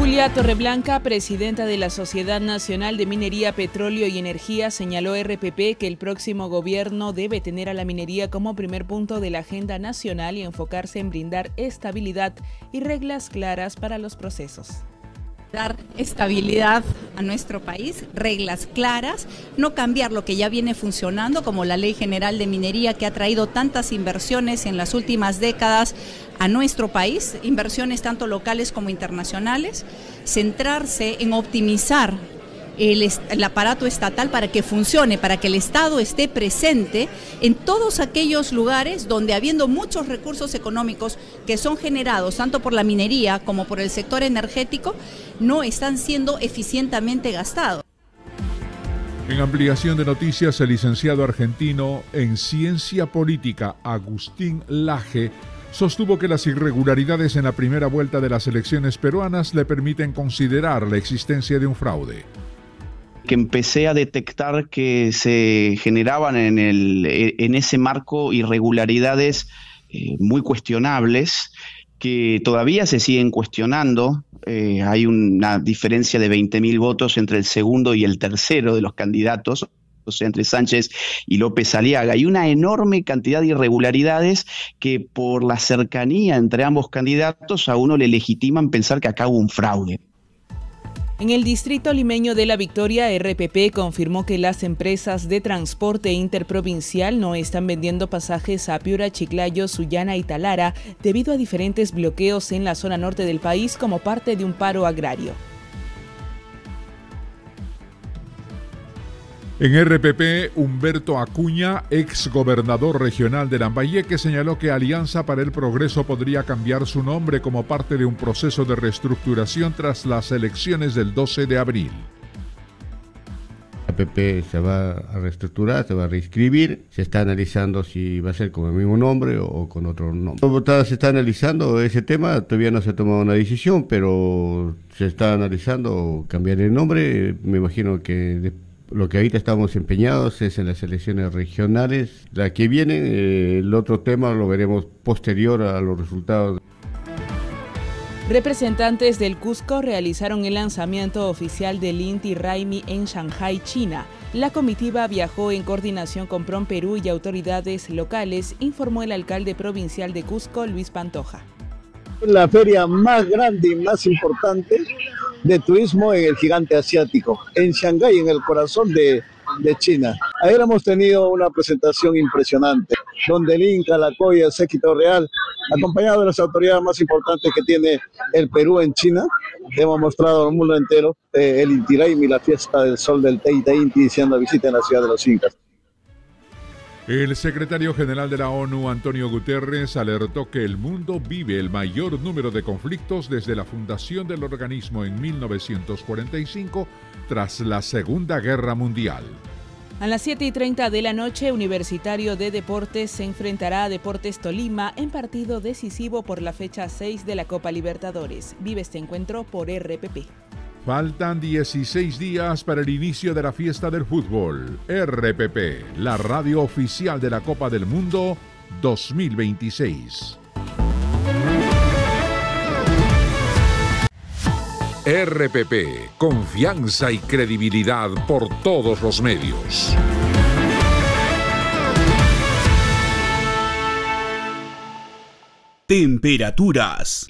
Julia Torreblanca, presidenta de la Sociedad Nacional de Minería, Petróleo y Energía, señaló a RPP que el próximo gobierno debe tener a la minería como primer punto de la agenda nacional y enfocarse en brindar estabilidad y reglas claras para los procesos. Dar estabilidad a nuestro país, reglas claras, no cambiar lo que ya viene funcionando, como la Ley General de Minería, que ha traído tantas inversiones en las últimas décadas a nuestro país, inversiones tanto locales como internacionales, centrarse en optimizar el aparato estatal para que funcione, para que el Estado esté presente en todos aquellos lugares donde, habiendo muchos recursos económicos que son generados tanto por la minería como por el sector energético, no están siendo eficientemente gastados. En ampliación de noticias, el licenciado argentino en Ciencia Política, Agustín Laje, sostuvo que las irregularidades en la primera vuelta de las elecciones peruanas le permiten considerar la existencia de un fraude. Que empecé a detectar que se generaban en ese marco irregularidades muy cuestionables, que todavía se siguen cuestionando. Hay una diferencia de 20.000 votos entre el segundo y el tercero de los candidatos, o sea, entre Sánchez y López Aliaga. Hay una enorme cantidad de irregularidades que, por la cercanía entre ambos candidatos, a uno le legitiman pensar que acá hubo un fraude. En el distrito limeño de La Victoria, RPP confirmó que las empresas de transporte interprovincial no están vendiendo pasajes a Piura, Chiclayo, Sullana y Talara debido a diferentes bloqueos en la zona norte del país como parte de un paro agrario. En RPP, Humberto Acuña, ex gobernador regional de Lambayeque, señaló que Alianza para el Progreso podría cambiar su nombre como parte de un proceso de reestructuración tras las elecciones del 12 de abril. APP se va a reestructurar, se va a reescribir, se está analizando si va a ser con el mismo nombre o con otro nombre. Se está analizando ese tema, todavía no se ha tomado una decisión, pero se está analizando cambiar el nombre. Me imagino que lo que ahorita estamos empeñados es en las elecciones regionales. La que viene, el otro tema lo veremos posterior a los resultados. Representantes del Cusco realizaron el lanzamiento oficial del Inti Raymi en Shanghái, China. La comitiva viajó en coordinación con PROMPERÚ y autoridades locales, informó el alcalde provincial de Cusco, Luis Pantoja. La feria más grande y más importante de turismo en el gigante asiático, en Shanghái, en el corazón de China. Ayer hemos tenido una presentación impresionante, donde el Inca, la Coya, el séquito real, acompañado de las autoridades más importantes que tiene el Perú en China, hemos mostrado al mundo entero el Inti Raymi, la fiesta del sol del Teita Inti, siendo visita en la ciudad de los Incas. El secretario general de la ONU, Antonio Guterres, alertó que el mundo vive el mayor número de conflictos desde la fundación del organismo en 1945, tras la Segunda Guerra Mundial. A las 7:30 de la noche, Universitario de Deportes se enfrentará a Deportes Tolima en partido decisivo por la fecha 6 de la Copa Libertadores. Vive este encuentro por RPP. Faltan 16 días para el inicio de la fiesta del fútbol. RPP, la radio oficial de la Copa del Mundo 2026. RPP, confianza y credibilidad por todos los medios. Temperaturas.